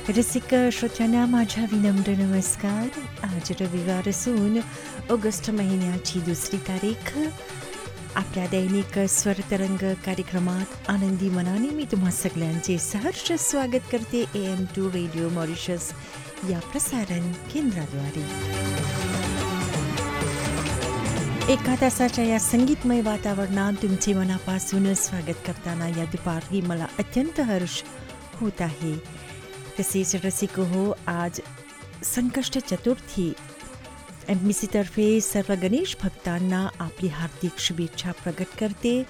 रसिक श्रोत्यांना माझा विनम्र नमस्कार. आज रविवार असून ऑगस्ट महिन्याची 2 तारीख. आपल्या दैनिक स्वरतरंग कार्यक्रमात आनंदी मनाने मी तुम्हा सगळ्यांचे सहर्ष स्वागत करते AM2 रेडिओ मॉरिशस या प्रसारण केंद्राद्वारे. एका तासाच्या या संगीतमय वातावरणात तुमचे मनापासून स्वागत करताना या दुपारी मला अत्यंत हर्ष होत आहे. तसेच रसिक हो, आज संकष्ट चतुर्थी. MBC तर्फे सर्व गणेश भक्तांना आपली हार्दिक शुभेच्छा प्रकट करते.